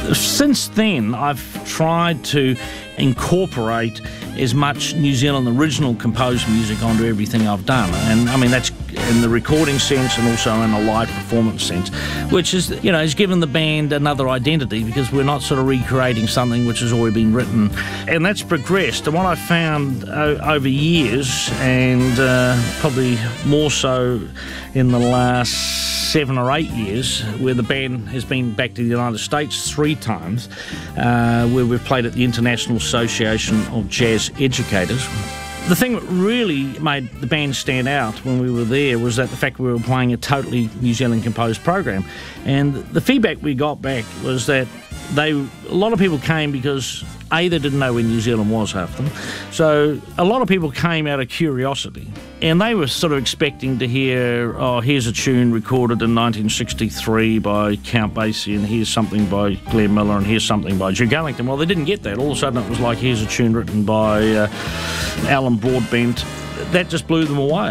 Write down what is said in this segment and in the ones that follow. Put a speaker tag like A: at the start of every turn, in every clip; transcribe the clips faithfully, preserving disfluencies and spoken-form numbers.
A: Since then, I've tried to incorporate as much New Zealand original composed music onto everything I've done. And I mean, that's in the recording sense and also in a live performance sense, which is, you know, has given the band another identity because we're not sort of recreating something which has already been written. And that's progressed. And what I found o- over years, and uh, probably more so in the last seven or eight years, where the band has been back to the United States three times, uh, where we've played at the International Association of Jazz Educators. The thing that really made the band stand out when we were there was that the fact we were playing a totally New Zealand composed program. And the feedback we got back was that they, a lot of people came because A, they didn't know where New Zealand was, half of them. So a lot of people came out of curiosity. And they were sort of expecting to hear, oh, here's a tune recorded in nineteen sixty-three by Count Basie, and here's something by Glenn Miller, and here's something by Duke Ellington. Well, they didn't get that. All of a sudden it was like, here's a tune written by uh, Alan Broadbent. That just blew them away.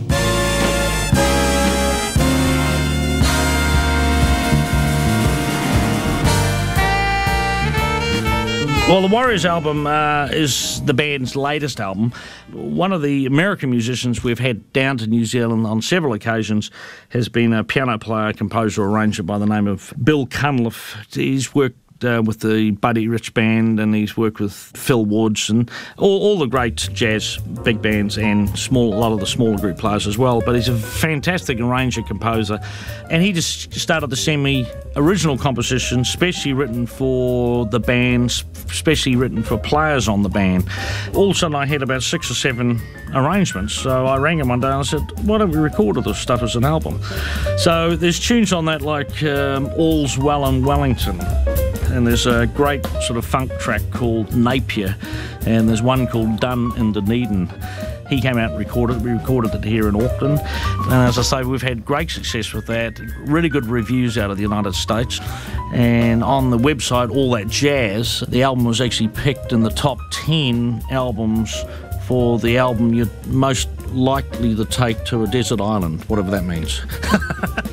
A: Well, the Warriors album uh, is the band's latest album. One of the American musicians we've had down to New Zealand on several occasions has been a piano player, composer, arranger by the name of Bill Cunliffe. He's worked Uh, with the Buddy Rich Band, and he's worked with Phil Woods and all, all the great jazz big bands and small, a lot of the smaller group players as well. But he's a fantastic arranger, composer, and he just started to send me original compositions, specially written for the band, specially written for players on the band. All of a sudden I had about six or seven arrangements, so I rang him one day and I said, why don't we record all this stuff as an album? So there's tunes on that like um, All's Well in Wellington, and there's a great sort of funk track called Napier, and there's one called Done in Dunedin. He came out and recorded it. We recorded it here in Auckland. And as I say, we've had great success with that. Really good reviews out of the United States. And on the website, All That Jazz, the album was actually picked in the top ten albums for the album you're most likely to take to a desert island, whatever that means.